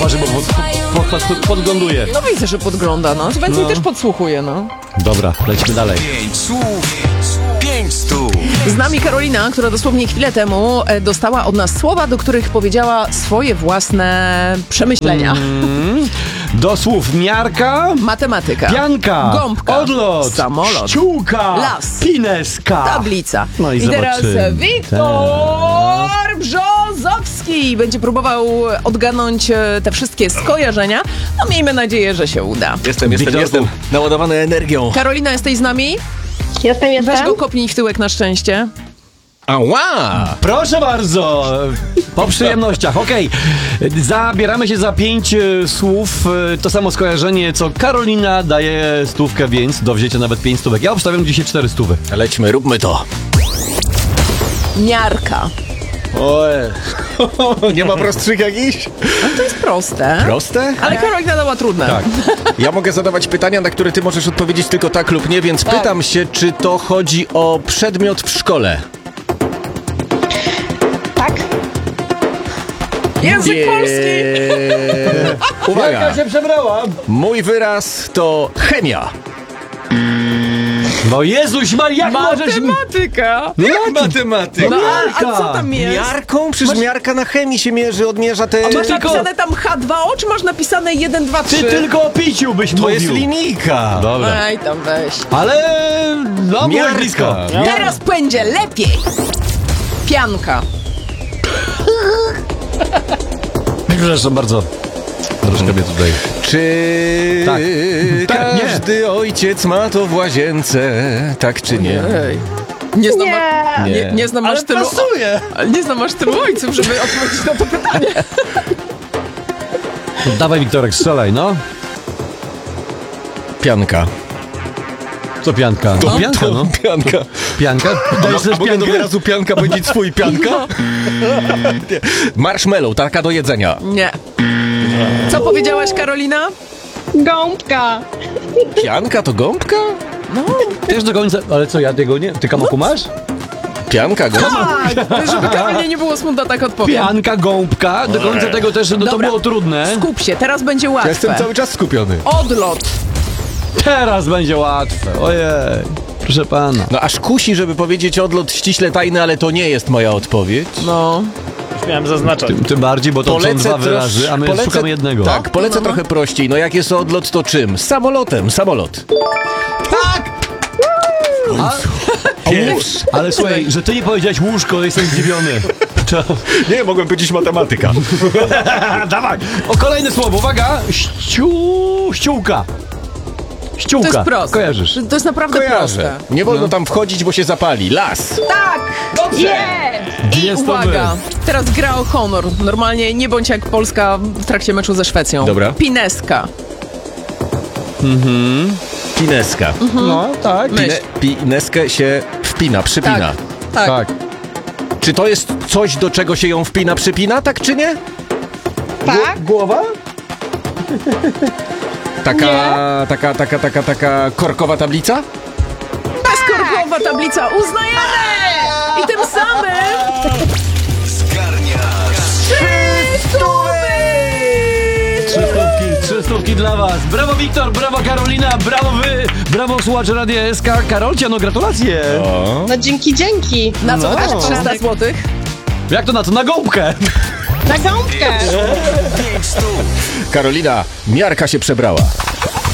Bo podgląduje. No widzę, że podgląda, no. Więcej też podsłuchuje, no. Dobra, lecimy dalej. 5 słów, 5 stów. Z nami Karolina, która dosłownie chwilę temu dostała od nas słowa, do których powiedziała swoje własne przemyślenia. Do słów miarka, Matematyka, pianka, gąbka, odlot, samolot, ściółka, las, pineska, tablica. No i teraz zobaczymy. Wiktor Brzozowski będzie próbował odgadnąć te wszystkie skojarzenia. No miejmy nadzieję, że się uda. Jestem naładowany energią. Karolina, jesteś z nami? Jestem. Weź go kopnij w tyłek na szczęście. Ała! Proszę bardzo, po przyjemnościach. Okej, zabieramy się za 5 słów. To samo skojarzenie, co Karolina daje stówkę, więc do wzięcia nawet 5 stówek. Ja obstawiam dzisiaj 4 stówy. Lećmy, róbmy to. Miarka. Oj. Nie ma prostszych jakichś? No to jest proste. Proste? Ale Karolina dała trudne. Tak. Ja mogę zadawać pytania, na które ty możesz odpowiedzieć tylko tak lub nie, więc pytam się, czy to chodzi o przedmiot w szkole? Tak. Język polski. Uwaga, się przebrała. mój wyraz to chemia. No Jezuś Maria, jak możesz... Matematyka. Matematyka. No, a co tam jest? Miarką? Przecież miarka na chemii się mierzy, odmierza te... Masz tylko- napisane tam H2O, czy masz napisane 1, 2, 3? Ty tylko o piciu byś To mówił. jest linijka. Dobra. Ej, tam weź. Ale... No, byłeś Miarka. blisko. Teraz będzie lepiej. Pianka. Przepraszam bardzo. Troszkę mnie tutaj... Czy Tak. każdy ojciec ma to w łazience? Tak czy nie? Ej. Nie znam, Nie. nie znam aż tylu. Ale nie znam aż tylu ojców, żeby odpowiedzieć na to pytanie. Dawaj, Wiktorek, strzelaj, no. Pianka. Co pianka? No, pianka, no. Pianka. Pianka? Dajesz też Mogę do piankę? wyrazu pianka powiedzieć swój pianka? Nie. Marshmallow, taka do jedzenia. Nie. Co powiedziałaś, Karolina? Gąbka. Pianka to gąbka? Też do końca... Ale co, ja tego nie... Ty kamoku masz? Pianka, gąbka? Tak, żeby Karolinie nie było smutno, tak odpowiem. Pianka, gąbka. Do końca tego też, no to Dobra. było trudne. Skup się, teraz będzie Ja jestem łatwe. cały czas skupiony. Odlot. Teraz będzie łatwe. Ojej. Proszę pana. No aż kusi, żeby powiedzieć odlot ściśle tajny, ale to nie jest moja odpowiedź. No. Miałem zaznaczać. Tym bardziej, bo to są dwa wyrazy, a my szukamy jednego. Tak, polecę trochę prościej. No jak jest odlot, to czym? Samolotem, samolot. Ale słuchaj, że ty nie powiedziałeś łóżko, jestem zdziwiony. Nie, mogłem powiedzieć matematyka. Dawaj! O, kolejne słowo, uwaga! Ściółka. Ściółka. To jest proste. Kojarzysz? To jest naprawdę Kojarzę. proste. Nie wolno tam wchodzić, bo się zapali. Las. Tak! Dobrze! I Jest to uwaga, teraz gra o honor. Normalnie nie bądź jak Polska w trakcie meczu ze Szwecją. Dobra. Pineska. Pineska. No, tak. Myśl. Pineskę się wpina, przypina. Tak. Tak. Czy to jest coś, do czego się ją wpina, przypina, tak czy nie? Tak. Głowa? Taka korkowa tablica? Bezkorkowa tablica, uznajemy! I tym samym... Trzy stówki dla was. Brawo Wiktor, brawo Karolina, brawo wy, brawo słuchacze Radia SK. Karolcia, no gratulacje. No dzięki. Na co No. dasz 300 złotych? Jak to na co? Na gąbkę. Na gąbkę. Karolina, miarka się przebrała.